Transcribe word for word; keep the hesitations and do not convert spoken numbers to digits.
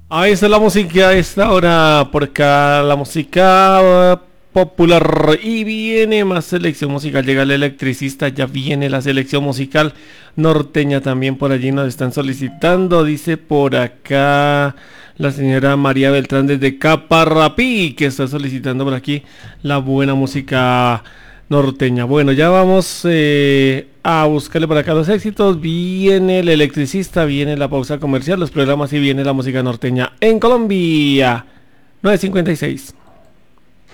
Ahí está la música a esta hora, por acá la música uh, popular y viene más selección musical, llega el electricista, ya viene la selección musical norteña también por allí nos están solicitando, dice por acá la señora María Beltrán desde Caparrapí que está solicitando por aquí la buena música norteña. Bueno, ya vamos eh, a buscarle por acá los éxitos. Viene el electricista, viene la pausa comercial, los programas y viene la música norteña en Colombia. nueve cincuenta y seis.